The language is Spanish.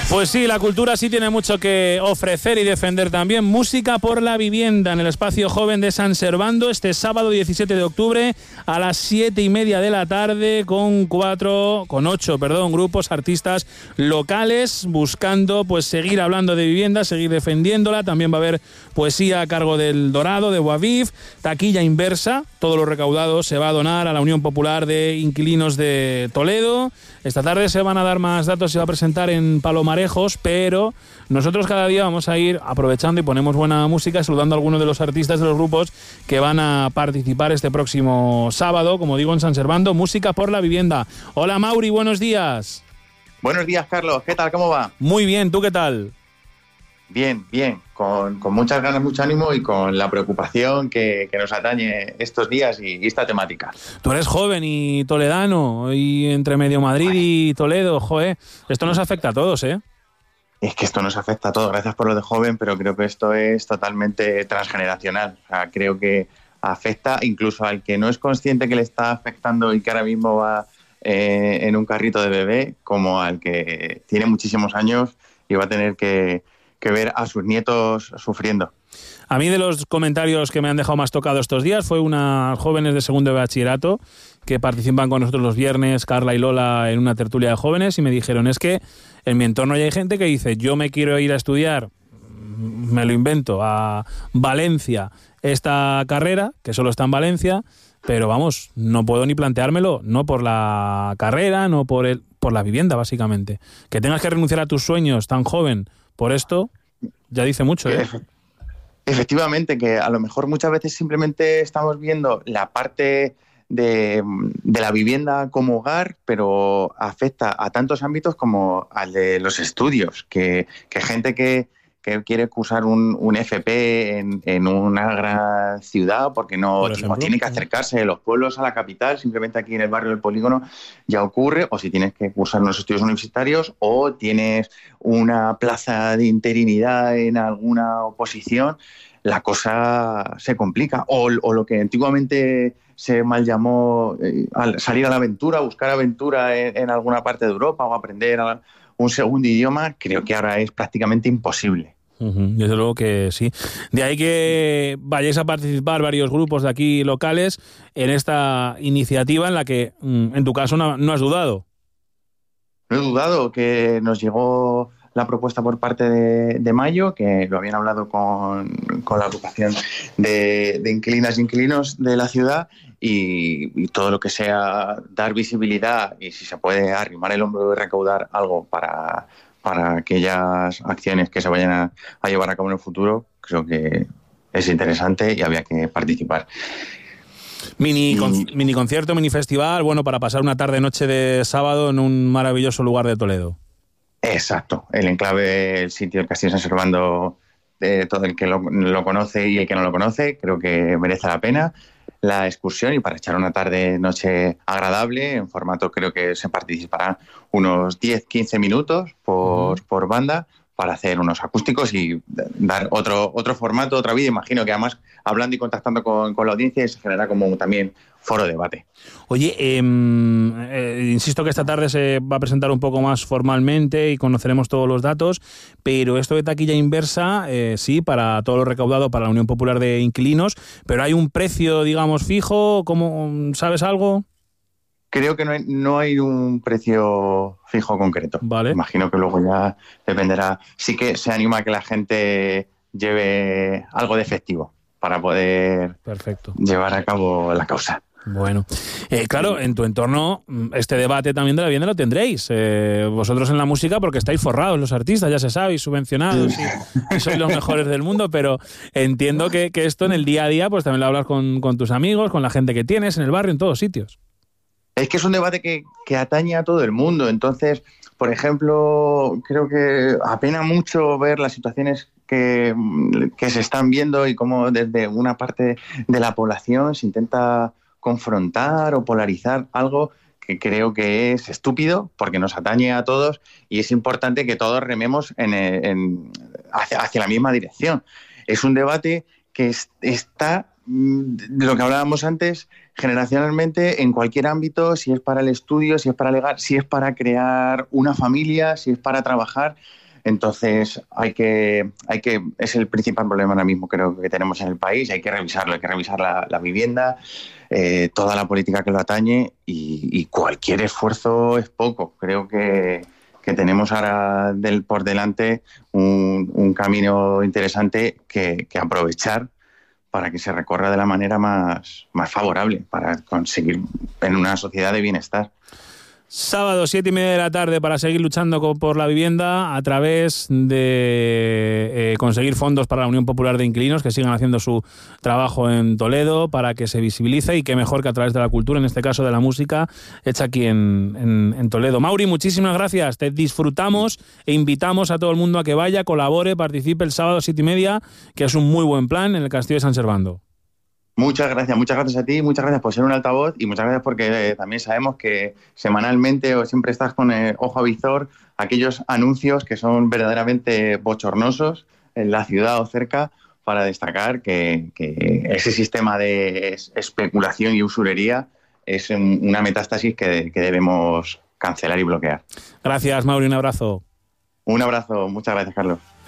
Pues sí, la cultura sí tiene mucho que ofrecer y defender también. Música por la vivienda en el Espacio Joven de San Servando este sábado 17 de octubre a las 7:30 de la tarde con 8 grupos, artistas locales buscando pues seguir hablando de vivienda, seguir defendiéndola. También va a haber poesía a cargo del Dorado, de Boavif, taquilla inversa. Todo lo recaudado se va a donar a la Unión Popular de Inquilinos de Toledo. Esta tarde se van a dar más datos, se va a presentar en Palomarejos, pero nosotros cada día vamos a ir aprovechando y ponemos buena música, saludando a algunos de los artistas de los grupos que van a participar este próximo sábado, como digo, en San Servando, Música por la Vivienda. Hola Mauri, buenos días. Buenos días, Carlos, ¿qué tal? ¿Cómo va? Muy bien, ¿tú qué tal? Bien, con muchas ganas, mucho ánimo y con la preocupación que nos atañe estos días y esta temática. Tú eres joven y toledano, y entre medio Madrid y Toledo, joder, esto nos afecta a todos, ¿eh? Es que esto nos afecta a todos, gracias por lo de joven, pero creo que esto es totalmente transgeneracional. O sea, creo que afecta incluso al que no es consciente que le está afectando y que ahora mismo va en un carrito de bebé, como al que tiene muchísimos años y va a tener que ver a sus nietos sufriendo. A mí de los comentarios que me han dejado más tocado estos días fue unas jóvenes de segundo de bachillerato que participan con nosotros los viernes, Carla y Lola, en una tertulia de jóvenes, y me dijeron, es que en mi entorno ya hay gente que dice, yo me quiero ir a estudiar, me lo invento, a Valencia esta carrera, que solo está en Valencia, pero vamos, no puedo ni planteármelo, no por la carrera, no por la vivienda, básicamente. Que tengas que renunciar a tus sueños tan joven por esto, ya dice mucho, ¿eh? Efectivamente, que a lo mejor muchas veces simplemente estamos viendo la parte de la vivienda como hogar, pero afecta a tantos ámbitos como al de los estudios, que gente que quiere cursar un FP en una gran ciudad porque no tiene que acercarse de los pueblos a la capital, simplemente aquí en el barrio del Polígono ya ocurre, o si tienes que cursar unos estudios universitarios o tienes una plaza de interinidad en alguna oposición, la cosa se complica. O lo que antiguamente se mal llamó salir a la aventura, buscar aventura en alguna parte de Europa o aprender un segundo idioma, creo que ahora es prácticamente imposible. Desde luego que sí. De ahí que vayáis a participar varios grupos de aquí locales en esta iniciativa en la que, en tu caso, no has dudado. No he dudado, que nos llegó la propuesta por parte de Mayo, que lo habían hablado con la agrupación de inquilinas y inquilinos de la ciudad, y todo lo que sea dar visibilidad y si se puede arrimar el hombro y recaudar algo para aquellas acciones que se vayan a llevar a cabo en el futuro, creo que es interesante y había que participar. Mini concierto, mini festival, bueno, para pasar una tarde-noche de sábado en un maravilloso lugar de Toledo. Exacto, el enclave, el sitio, el Castillo San Servando, todo el que lo conoce y el que no lo conoce, creo que merece la pena la excursión, y para echar una tarde-noche agradable, en formato, creo que se participarán unos 10-15 minutos por banda, para hacer unos acústicos y dar otro formato, otra vida. Imagino que además hablando y contactando con la audiencia se genera como también foro de debate. Oye, insisto que esta tarde se va a presentar un poco más formalmente y conoceremos todos los datos, pero esto de taquilla inversa, sí, para todo lo recaudado para la Unión Popular de Inquilinos, pero hay un precio, digamos, fijo, ¿cómo, sabes algo? Creo que no hay un precio fijo concreto. Vale. Imagino que luego ya dependerá. Sí que se anima a que la gente lleve algo de efectivo para poder llevar a cabo la causa. Bueno, claro, en tu entorno este debate también de la vivienda lo tendréis. Vosotros en la música, porque estáis forrados los artistas, ya se sabe, y subvencionados y sois los mejores del mundo, pero entiendo que esto en el día a día pues también lo hablas con tus amigos, con la gente que tienes en el barrio, en todos sitios. Es que es un debate que atañe a todo el mundo. Entonces, por ejemplo, creo que apena mucho ver las situaciones que se están viendo y cómo desde una parte de la población se intenta confrontar o polarizar algo que creo que es estúpido, porque nos atañe a todos y es importante que todos rememos hacia la misma dirección. Es un debate que está, de lo que hablábamos antes, generacionalmente en cualquier ámbito, si es para el estudio, si es para legar, si es para crear una familia, si es para trabajar. Entonces es el principal problema ahora mismo creo que tenemos en el país, hay que revisarlo, hay que revisar la vivienda, toda la política que lo atañe y cualquier esfuerzo es poco. Creo que tenemos ahora por delante un camino interesante que aprovechar para que se recorra de la manera más favorable para conseguir en una sociedad de bienestar. Sábado, 7:30 de la tarde, para seguir luchando por la vivienda a través de conseguir fondos para la Unión Popular de Inquilinos, que sigan haciendo su trabajo en Toledo para que se visibilice, y qué mejor que a través de la cultura, en este caso de la música, hecha aquí en Toledo. Mauri, muchísimas gracias. Te disfrutamos e invitamos a todo el mundo a que vaya, colabore, participe el sábado 7:30, que es un muy buen plan en el Castillo de San Servando. Muchas gracias a ti, muchas gracias por ser un altavoz y muchas gracias porque también sabemos que semanalmente o siempre estás con el ojo a visor aquellos anuncios que son verdaderamente bochornosos en la ciudad o cerca, para destacar que ese sistema de especulación y usurería es una metástasis que debemos cancelar y bloquear. Gracias, Mauri, un abrazo. Un abrazo, muchas gracias, Carlos.